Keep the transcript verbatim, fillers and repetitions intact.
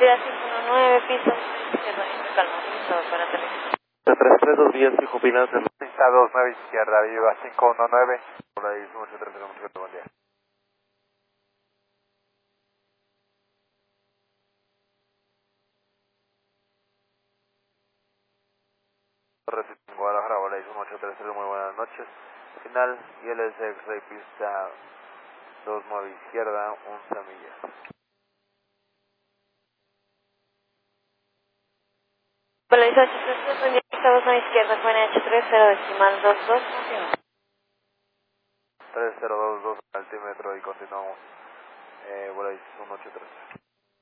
Vida cinco uno nueve, piso izquierda, calma, listo para aterrizar. tres tres dos vías fijo Pilar, pista dos nueve izquierda, Viva cinco uno nueve. por ahí uno ocho tres tres, buen día. Torre Guadalajara, Bola uno ocho tres tres, muy buenas noches. Final, I L S X-Ray, pista dos nueve izquierda, once millas. Bola ocho tres tres, buen día, pista dos nueve izquierda, Juan H tres cero decimal dos dos, tres cero dos dos altímetro y continuamos. Eh, Bola uno ocho tres tres.